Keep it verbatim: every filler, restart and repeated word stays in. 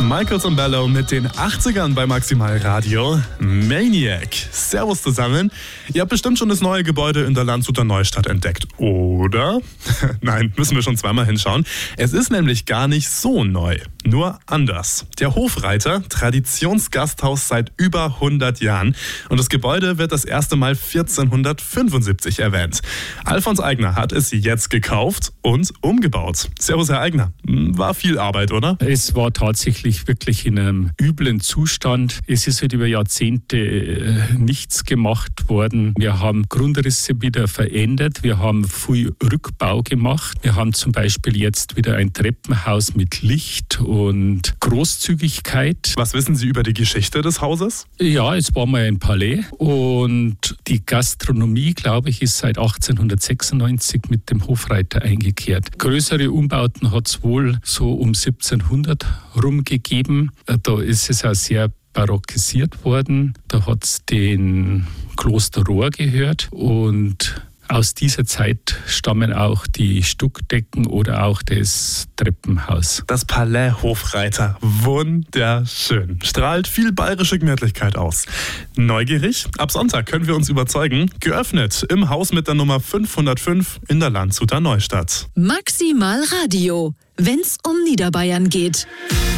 Michael Zambello mit den achtzigern bei Maximal Radio. Maniac. Servus zusammen. Ihr habt bestimmt schon das neue Gebäude in der Landshuter Neustadt entdeckt, oder? Nein, müssen wir schon zweimal hinschauen. Es ist nämlich gar nicht so neu, nur anders. Der Hofreiter, Traditionsgasthaus seit über hundert Jahren. Und das Gebäude wird das erste Mal vierzehnhundertfünfundsiebzig erwähnt. Alfons Aigner hat es jetzt gekauft und umgebaut. Servus, Herr Aigner. War viel Arbeit, oder? Es war tatsächlich wirklich in einem üblen Zustand. Es ist halt über Jahrzehnte äh, nichts gemacht worden. Wir haben Grundrisse wieder verändert. Wir haben viel Rückbau gemacht. Wir haben zum Beispiel jetzt wieder ein Treppenhaus mit Licht und Großzügigkeit. Was wissen Sie über die Geschichte des Hauses? Ja, es war mal ein Palais und die Gastronomie, glaube ich, ist seit achtzehnhundertsechsundneunzig mit dem Hofreiter eingekehrt. Größere Umbauten hat es wohl so um siebzehnhundert rumgegeben. Da ist es auch sehr barockisiert worden. Da hat es den Kloster Rohr gehört und aus dieser Zeit stammen auch die Stuckdecken oder auch das Treppenhaus. Das Palais Hofreiter. Wunderschön. Strahlt viel bayerische Gemütlichkeit aus. Neugierig? Ab Sonntag können wir uns überzeugen. Geöffnet im Haus mit der Nummer fünfhundertfünf in der Landshuter Neustadt. Maximal Radio, wenn's um Niederbayern geht.